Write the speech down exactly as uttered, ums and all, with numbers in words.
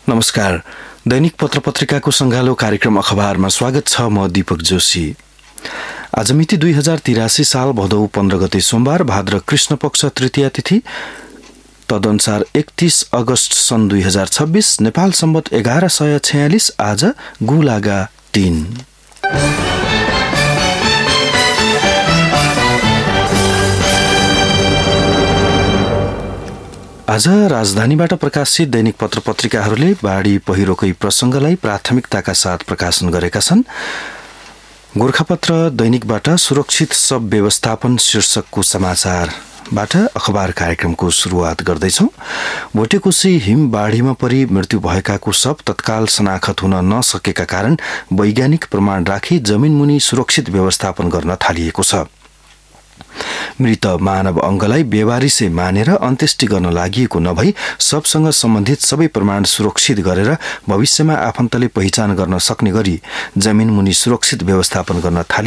नमस्कार। दैनिक पत्र-पत्रिकाको संगालो कार्यक्रम अखबारमा स्वागत छ। म दीपक जोशी। आज मिति दुई हजार तिरासी साल भदौ पन्ध्र गते सोमबार, भाद्र कृष्ण पक्ष तृतीया तिथि, तदनुसार एकतीस अगस्त सन् दुई हजार छब्बीस, नेपाल सम्वत एघार सय छयालिस। आज गुलागा तीन। आज राजधानीबाट प्रकाशित दैनिक पत्र पत्रिकाहरूले बाढी पहिरोकै प्रसंगलाई प्राथमिकताका साथ प्रकाशन गरेका छन्। गोरखापत्र दैनिकबाट सुरक्षित शव व्यवस्थापन शीर्षकको समाचारबाट अखबार कार्यक्रमको सुरुवात गर्दैछौं। भोटेकोशी हिम बाढीमा परि मृत्यु भएकाको शव तत्काल शनाखत हुन नसकेका कारण वैज्ञानिक प्रमाण राखी जमिनमुनि सुरक्षित व्यवस्थापन गर्न थालिएको छ। मृत मानव अंगलाई व्यवहारिसे मानेर अन्त्येष्टि गर्न लागिएको नभई सबसँग सम्बन्धित सबै प्रमाण सुरक्षित गरेर भविष्यमा आफन्तले पहिचान गर्न सक्ने गरी जमिनमुनि सुरक्षित व्यवस्थापन गर्न थालिएको